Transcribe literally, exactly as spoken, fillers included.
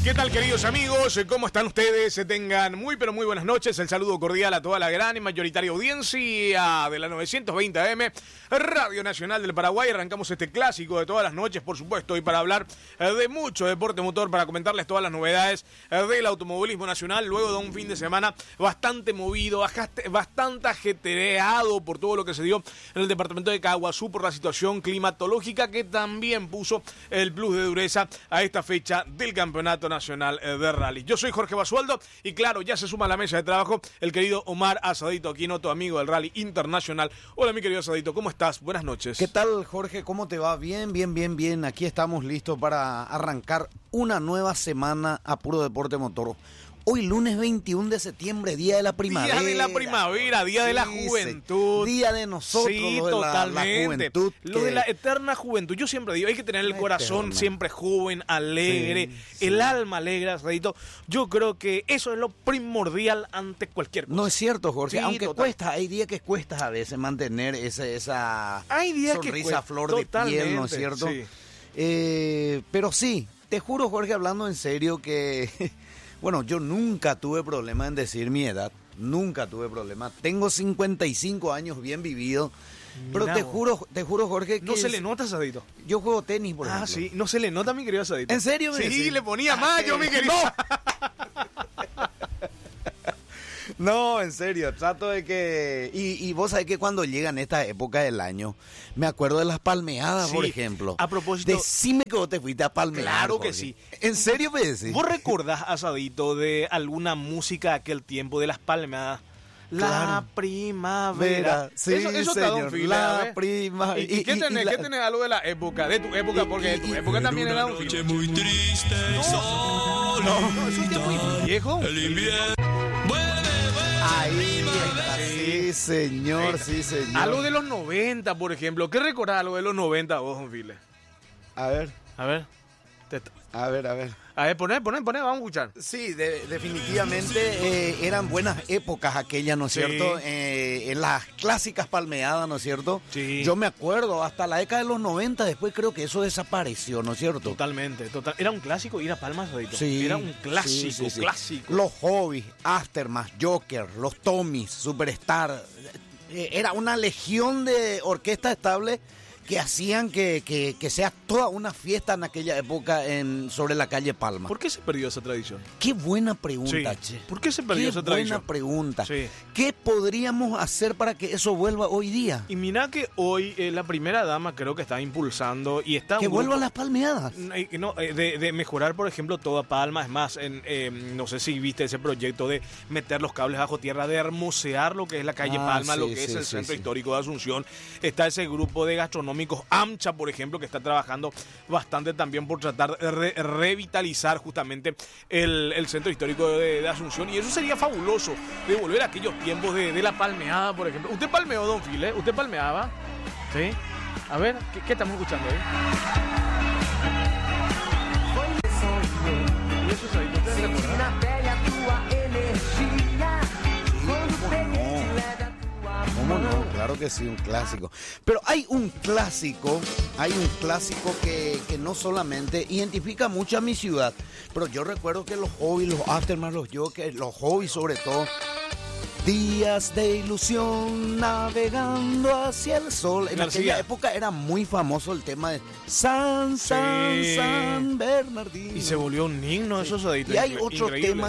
¿Qué tal, queridos amigos? ¿Cómo están ustedes? Tengan muy pero muy buenas noches. El saludo cordial a toda la gran y mayoritaria audiencia de la novecientos veinte A M, Radio Nacional del Paraguay. Arrancamos este clásico de todas las noches, por supuesto, y para hablar de mucho deporte motor, para comentarles todas las novedades del automovilismo nacional, luego de un fin de semana bastante movido, bastante ajetreado por todo lo que se dio en el departamento de Caguazú, por la situación climatológica que también puso el plus de dureza a esta fecha del campeonato nacional de rally. Yo soy Jorge Basualdo y claro, ya se suma a la mesa de trabajo el querido Omar Asadito Aquino, tu amigo del rally internacional. Hola, mi querido Asadito, ¿cómo estás? Buenas noches. ¿Qué tal, Jorge? ¿Cómo te va? Bien, bien, bien, bien. Aquí estamos listos para arrancar una nueva semana a Puro Deporte Motor. Hoy lunes veintiuno de septiembre, día de la primavera. Día de la primavera, día sí, de la juventud. Día de nosotros, sí, lo de totalmente. La, la juventud. Lo que... de la eterna juventud. Yo siempre digo, hay que tener el la corazón eterna. siempre joven, alegre, sí, sí. el alma alegre, Asadito. Yo creo que eso es lo primordial ante cualquier cosa. No es cierto, Jorge. Sí, Aunque total. cuesta, hay días que cuesta a veces mantener ese, esa hay días sonrisa que cuesta, flor totalmente, de piel, ¿no es cierto? Sí. Eh, pero sí, te juro, Jorge, hablando en serio que... Bueno, yo nunca tuve problema en decir mi edad, nunca tuve problema. Tengo cincuenta y cinco años bien vivido, pero Mirá te vos. juro, te juro, Jorge, que No se es- le nota, Asadito. yo juego tenis, por Ah, ejemplo. sí, no se le nota, mi querido Asadito. ¿En serio? me Sí, decís? le ponía Ah, mayo, ¿qué? mi querido. No, en serio, trato de que... Y, y vos sabés que cuando llegan estas épocas del año, me acuerdo de las palmeadas, Sí, por ejemplo. a propósito- Decime que vos te fuiste a palmear, Claro que Jorge. sí. ¿En serio me decís? ¿Vos recordás, Asadito, de alguna música de aquel tiempo, de las palmeadas? La Claro. primavera. Vera, sí, eso eso te da un señor, file, la ¿sabes? prima- ¿Y, y, y- qué y- tenés? y la- ¿Qué tenés algo de la época? De tu época, Y- porque de y- tu y- época también era un noche file. muy triste y No, no, eso ya es muy viejo. el invierno vuelve, vuelve. Ahí está, Sí. sí, señor, sí, señor. Algo de los noventa, por ejemplo. ¿Qué recordás algo de los noventa vos, un file? A ver, A ver. Te- a ver, a ver. A ver, poné, poné, poné, vamos a escuchar. Sí, de- definitivamente eh, eran buenas épocas aquellas, ¿no es Sí. cierto? Eh, en las clásicas palmeadas, ¿no es cierto? Sí. Yo me acuerdo, hasta la década de los noventa, después creo que eso desapareció, ¿no es cierto? Totalmente, total. Era un clásico ir a Palmas, Asadito. Sí, Era un clásico, sí, sí, sí. clásico. Los hobbies, Aftermath, Joker, los Tommys, Superstar. eh, Era una legión de orquesta estable que hacían que, que, que sea toda una fiesta en aquella época en, sobre la calle Palma. ¿Por qué se perdió esa tradición? Qué buena pregunta, Sí. che. ¿Por qué se perdió Qué esa buena tradición? pregunta. Sí. ¿Qué podríamos hacer para que eso vuelva hoy día? Y mira que hoy eh, la primera dama creo que está impulsando y está... Que un vuelvan grupo- las palmeadas. Eh, no, eh, de, de mejorar, por ejemplo, toda Palma. Es más, en, eh, no sé si viste ese proyecto de meter los cables bajo tierra, de hermosear lo que es la calle Ah, Palma, sí, lo que sí, es el sí, centro sí. histórico de Asunción. Está ese grupo de gastronómicos AMCHA, por ejemplo, que está trabajando bastante también por tratar de re- revitalizar justamente el, el centro histórico de, de Asunción. Y eso sería fabuloso, de volver a aquellos tiempos de, de la palmeada, por ejemplo. ¿Usted palmeó, don File? ¿Usted palmeaba? ¿Sí? A ver, ¿qué, qué estamos escuchando ahí? Y eso es ahí, ¿ustedes se acuerdan? Na pele a tua energia. Quando peguei te leve a tua ¿Cómo mão. no? Claro que sí, un clásico. Pero hay un clásico, hay un clásico que, que no solamente identifica mucho a mi ciudad, pero yo recuerdo que los hobbies, los aftermath, los jokers, los hobbies sobre todo, días de ilusión navegando hacia el sol. En García. aquella época era muy famoso el tema de San, San, Sí. San Bernardino. Y se volvió un himno, eso es Y hay incre- otro increíble. tema